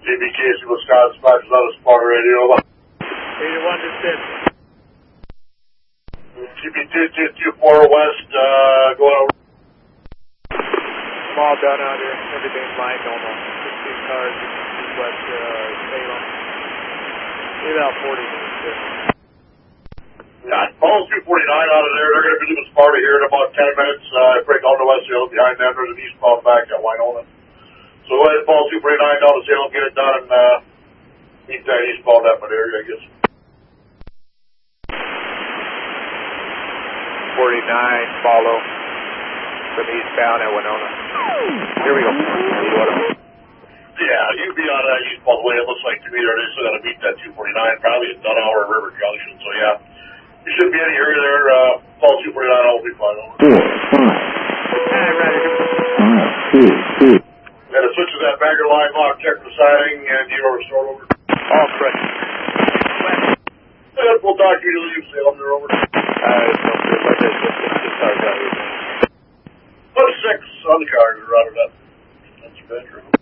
DBKC, Wisconsin, matches on the spot radio. 81 to 6. TP224 West, going over. Small down under, everything's fine, normal. 16 cars, West, Salem. About 40 minutes. Yeah, Ball 249 out of there. They're going to be leaving Sparta here in about 10 minutes. Break on to West Salem behind them. There's an eastbound back at Winona. So go ahead, Ball 249 down to Salem, get it done, and meet that eastbound up in area, I guess. 49, follow from eastbound at Winona. Here we go. Yeah, you'd be on that eastbound way, it looks like to me. They're still going to meet that 249, probably at Dunhour River Junction. So, yeah, you shouldn't be any hurry there. Ball 249 will be fine. And it switches that bagger line lock, check the siding, and you are restored over. All correct. And we'll talk to you to leave Salem. They're over. Put 6 on the car, routed up. That's your bedroom.